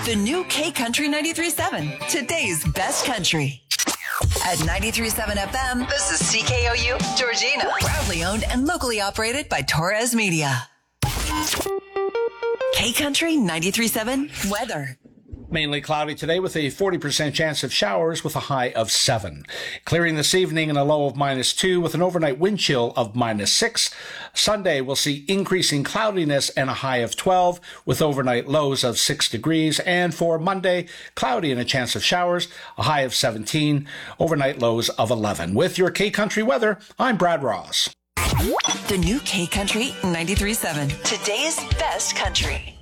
The new K Country 93.7, today's best country. At 93.7 FM, this is CKOU, Georgina. Proudly owned and locally operated by Torres Media. K Country 93.7 weather. Mainly cloudy today with a 40% chance of showers with a high of 7. Clearing this evening and a low of -2 with an overnight wind chill of -6. Sunday we'll see increasing cloudiness and a high of 12 with overnight lows of 6 degrees. And for Monday, cloudy and a chance of showers, a high of 17, overnight lows of 11. With your K Country weather, I'm Brad Ross. The new K Country 93.7, today's best country.